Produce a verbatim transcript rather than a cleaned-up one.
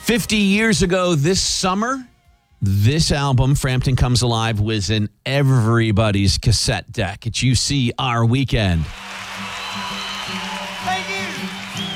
fifty years ago this summer, this album, Frampton Comes Alive, was in everybody's cassette deck. It's You See Our Weekend.